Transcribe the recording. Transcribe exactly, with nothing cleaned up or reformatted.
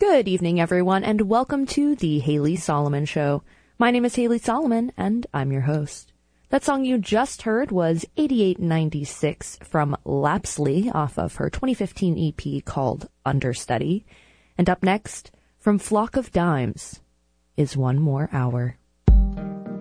Good evening, everyone, and welcome to the Haley Solomon Show. My name is Haley Solomon, and I'm your host. That song you just heard was eighty-eight ninety-six from Lapsley off of her twenty fifteen E P called Understudy. And up next, from Flock of Dimes, is One More Hour.